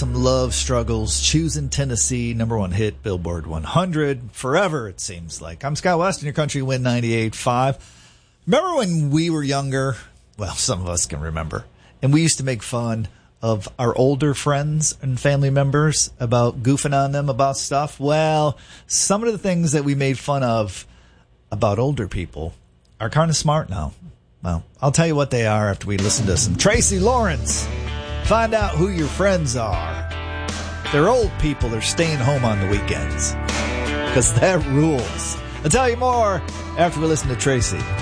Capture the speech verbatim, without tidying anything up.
some love struggles. Choosing Tennessee, number one hit, Billboard one hundred. Forever, it seems like. I'm Scott West, and your country win ninety-eight point five. Remember when we were younger? Well, some of us can remember. And we used to make fun of our older friends and family members about goofing on them about stuff. Well, some of the things that we made fun of about older people are kind of smart now. Well, I'll tell you what they are after we listen to some Tracy Lawrence. Find out who your friends are. They're old people. They're staying home on the weekends. Because that rules. I'll tell you more after we listen to Tracy.